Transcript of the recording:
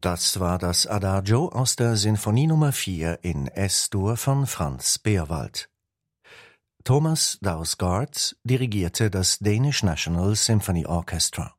Das war das Adagio aus der Sinfonie Nummer 4 in S-Dur von Franz Beerwald. Thomas Dausgaard dirigierte das Danish National Symphony Orchestra.